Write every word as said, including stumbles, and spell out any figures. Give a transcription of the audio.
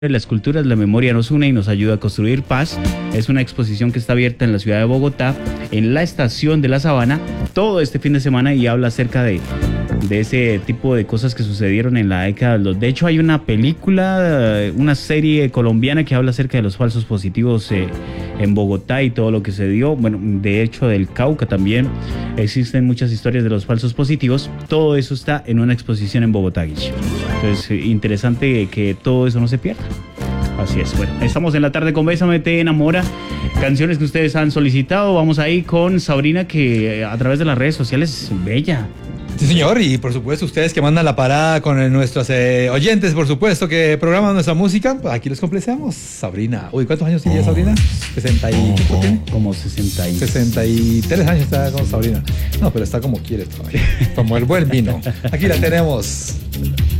Las culturas, la memoria nos une y nos ayuda a construir paz. Es una exposición que está abierta en la ciudad de Bogotá, en la estación de La Sabana, todo este fin de semana, y habla acerca de, de ese tipo de cosas que sucedieron en la década de los... De hecho, hay una película, una serie colombiana que habla acerca de los falsos positivos eh, en Bogotá y todo lo que se dio. Bueno, de hecho, del Cauca también existen muchas historias de los falsos positivos. Todo eso está en una exposición en Bogotá, Guille. Entonces, interesante que todo eso no se pierda. Así es. Bueno, estamos en la tarde con Bésame, te enamora. Canciones que ustedes han solicitado. Vamos ahí con Sabrina, que a través de las redes sociales es bella. Sí, señor, y por supuesto ustedes que mandan la parada con nuestros eh, oyentes, por supuesto, que programan nuestra música, pues aquí les complacemos. Sabrina. Uy, ¿cuántos años tiene Sabrina? ¿sesenta y cinco tiene? Como sesenta y... sesenta y tres años está con Sabrina. No, pero está como quiere todavía, como el buen vino. Aquí la tenemos.